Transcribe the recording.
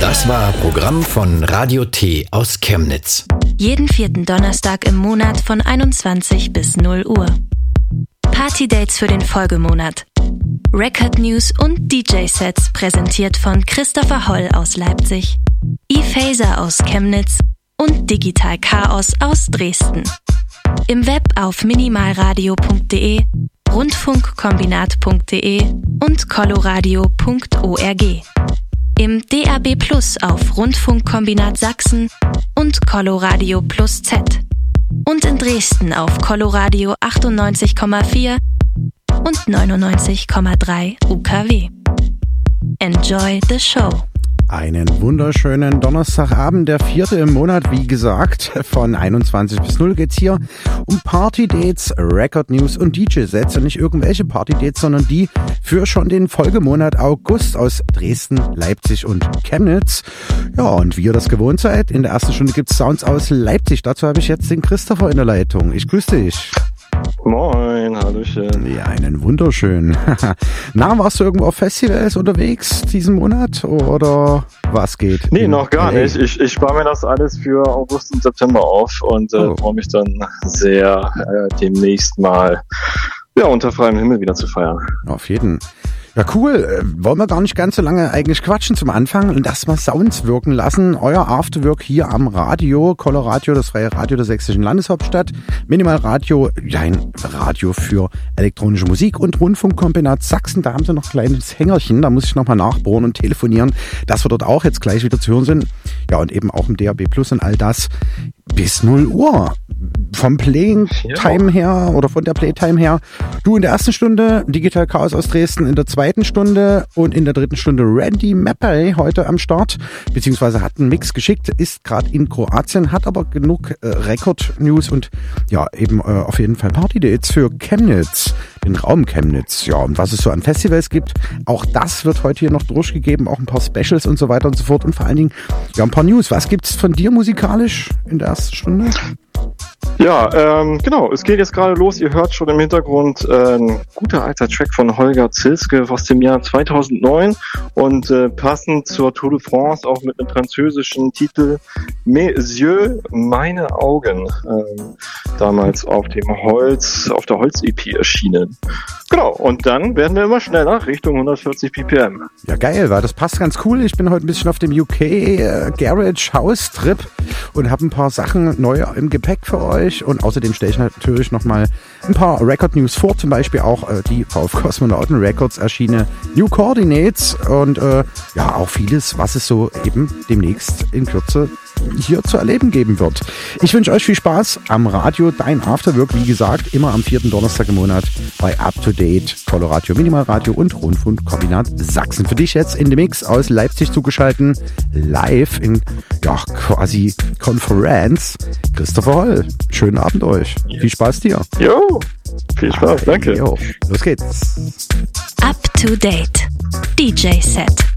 Das war Programm von Radio T aus Chemnitz. Jeden 4. Donnerstag im Monat von 21 bis 0 Uhr. Partydates für den Folgemonat. Record News und DJ-Sets präsentiert von Christopher Holl aus Leipzig, ePhaser aus Chemnitz und Digital Chaos aus Dresden. Im Web auf minimalradio.de, rundfunkkombinat.de und coloradio.org. Im DAB Plus auf Rundfunkkombinat Sachsen und Coloradio Plus Z. Und in Dresden auf Coloradio 98,4 und 99,3 UKW. Enjoy the show. Einen wunderschönen Donnerstagabend, der 4. im Monat, wie gesagt, von 21 bis 0 geht's hier um Partydates, Record News und DJ-Sets. Und nicht irgendwelche Partydates, sondern die für schon den Folgemonat August aus Dresden, Leipzig und Chemnitz. Ja, und wie ihr das gewohnt seid, in der ersten Stunde gibt's Sounds aus Leipzig. Dazu habe ich jetzt den Christopher in der Leitung. Ich grüße dich. Moin, hallöchen. Ja, einen wunderschönen. Na, warst du irgendwo auf Festivals unterwegs diesen Monat oder was geht? Nee, noch gar nicht. Ich spare mir das alles für August und September auf und freue mich dann sehr demnächst mal unter freiem Himmel wieder zu feiern. Auf jeden Fall. Ja, cool. Wollen wir gar nicht ganz so lange eigentlich quatschen zum Anfang und erstmal Sounds wirken lassen. Euer Afterwork hier am Radio, Coloradio, das freie Radio der sächsischen Landeshauptstadt, Minimalradio, ein Radio für elektronische Musik und Rundfunkkombinat Sachsen. Da haben sie noch ein kleines Hängerchen, da muss ich nochmal nachbohren und telefonieren, dass wir dort auch jetzt gleich wieder zu hören sind. Ja, und eben auch im DAB Plus und all das bis 0 Uhr. Vom Playtime her oder von der Playtime her. Du in der ersten Stunde Digital Chaos aus Dresden, in der zweiten Stunde und in der dritten Stunde Randy Mapper heute am Start, beziehungsweise hat einen Mix geschickt, ist gerade in Kroatien, hat aber genug Record-News und ja, eben auf jeden Fall Party-Dates für Chemnitz, den Raum Chemnitz. Ja, und was es so an Festivals gibt, auch das wird heute hier noch durchgegeben, auch ein paar Specials und so weiter und so fort und vor allen Dingen ja ein paar News. Was gibt's von dir musikalisch in der ersten Stunde? Ja, genau, es geht jetzt gerade los. Ihr hört schon im Hintergrund ein guter alter Track von Holger Zilske aus dem Jahr 2009 und passend zur Tour de France auch mit einem französischen Titel Mes yeux, meine Augen, damals auf der Holz-EP erschienen. Genau, und dann werden wir immer schneller Richtung 140 ppm. Ja, geil, weil das passt ganz cool. Ich bin heute ein bisschen auf dem UK Garage House Trip und habe ein paar Sachen neu im Gepäck für euch. Und außerdem stelle ich natürlich nochmal ein paar Record News vor, zum Beispiel auch die VF Kosmonauten Records erschienene New Coordinates und ja, auch vieles, was es so eben demnächst in Kürze hier zu erleben geben wird. Ich wünsche euch viel Spaß am Radio, dein Afterwork, wie gesagt, immer am 4. Donnerstag im Monat bei Up to Date, Coloradio, Minimalradio und Rundfunkkombinat Sachsen. Für dich jetzt in dem Mix aus Leipzig zugeschalten, live in quasi Konferenz, Christopher Holl. Schönen Abend euch. Viel Spaß dir. Jo, viel Spaß, danke. Jo, los geht's. Up to Date. DJ Set.